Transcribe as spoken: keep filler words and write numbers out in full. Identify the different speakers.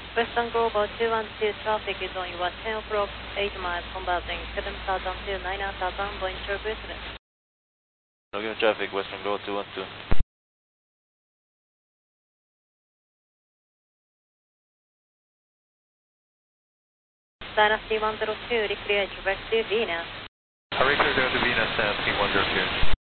Speaker 1: Western Global two one two traffic is on your ten o'clock, eight miles converting seven thousand to nine thousand, Boeing Turbo seven.
Speaker 2: No given traffic, Western Global two one two.
Speaker 1: Dynasty one zero two, recreate back to Venus.
Speaker 3: Recreate to Venus, Dynasty one zero two.